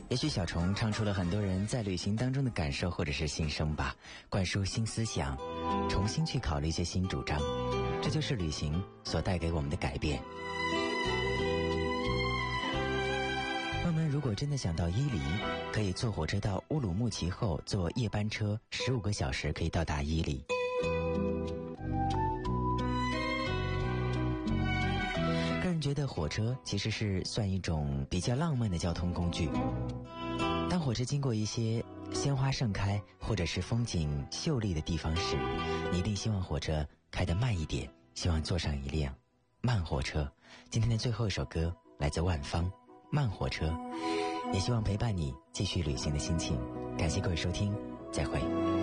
也许小虫唱出了很多人在旅行当中的感受或者是心声吧，灌输新思想，重新去考虑一些新主张，这就是旅行所带给我们的改变。朋友们，如果真的想到伊犁，可以坐火车到乌鲁木齐后坐夜班车，15个小时可以到达伊犁。个人觉得火车其实是算一种比较浪漫的交通工具。当火车经过一些鲜花盛开或者是风景秀丽的地方时，你一定希望火车开得慢一点，希望坐上一辆慢火车。今天的最后一首歌来自万芳，慢火车，也希望陪伴你继续旅行的心情。感谢各位收听，再会。